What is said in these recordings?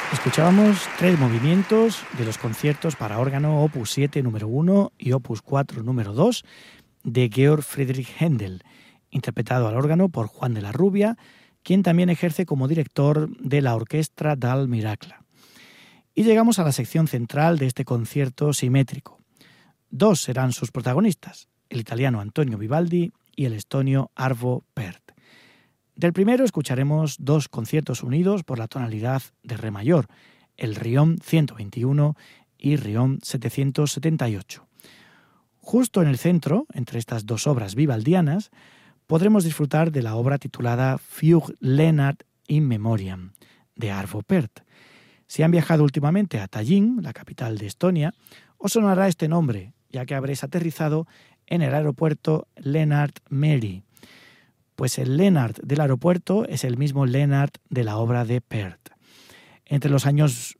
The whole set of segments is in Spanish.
Escuchábamos tres movimientos de los conciertos para órgano Opus 7 número 1 y Opus 4 número 2 de Georg Friedrich Händel, interpretado al órgano por Juan de la Rubia, quien también ejerce como director de la Orquestra dal Miracla. Y llegamos a la sección central de este concierto simétrico. Dos serán sus protagonistas, el italiano Antonio Vivaldi y el estonio Arvo Pärt. Del primero escucharemos dos conciertos unidos por la tonalidad de re mayor, el Riom 121 y Riom 778. Justo en el centro, entre estas dos obras vivaldianas, podremos disfrutar de la obra titulada Fugue Lennart in Memoriam, de Arvo Pärt. Si han viajado últimamente a Tallinn, la capital de Estonia, os sonará este nombre, ya que habréis aterrizado en el aeropuerto Lennart Meri. Pues el Lennart del aeropuerto es el mismo Lennart de la obra de Pärt. Entre los años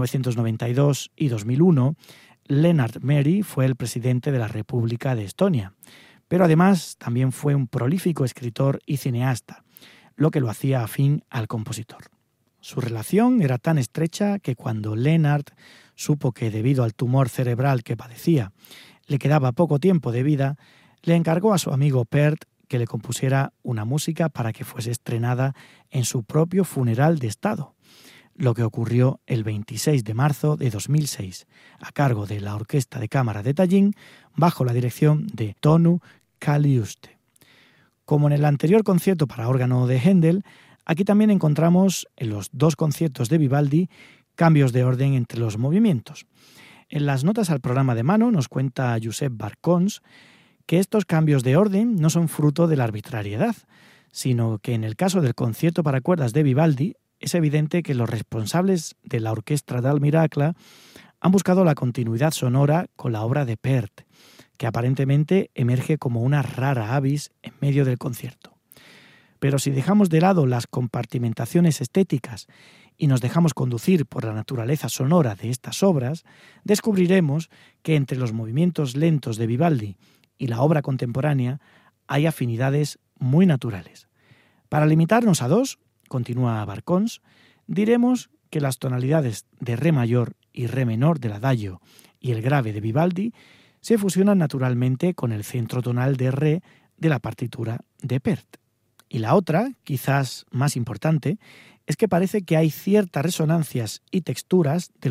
1992 y 2001, Lennart Meri fue el presidente de la República de Estonia, pero además también fue un prolífico escritor y cineasta, lo que lo hacía afín al compositor. Su relación era tan estrecha que cuando Lennart supo que debido al tumor cerebral que padecía le quedaba poco tiempo de vida, le encargó a su amigo Pärt que le compusiera una música para que fuese estrenada en su propio funeral de Estado, lo que ocurrió el 26 de marzo de 2006, a cargo de la Orquesta de Cámara de Tallinn, bajo la dirección de Tonu Kaljuste. Como en el anterior concierto para órgano de Händel, aquí también encontramos en los dos conciertos de Vivaldi cambios de orden entre los movimientos. En las notas al programa de mano nos cuenta Josep Barcons que estos cambios de orden no son fruto de la arbitrariedad, sino que en el caso del concierto para cuerdas de Vivaldi es evidente que los responsables de la Orquestra dal Miracla han buscado la continuidad sonora con la obra de Pärt, que aparentemente emerge como una rara avis en medio del concierto. Pero si dejamos de lado las compartimentaciones estéticas y nos dejamos conducir por la naturaleza sonora de estas obras, descubriremos que entre los movimientos lentos de Vivaldi y la obra contemporánea hay afinidades muy naturales. Para limitarnos a dos, continúa Barcons, diremos que las tonalidades de re mayor y re menor del adagio y el grave de Vivaldi se fusionan naturalmente con el centro tonal de re de la partitura de Pärt. Y la otra, quizás más importante, es que parece que hay ciertas resonancias y texturas de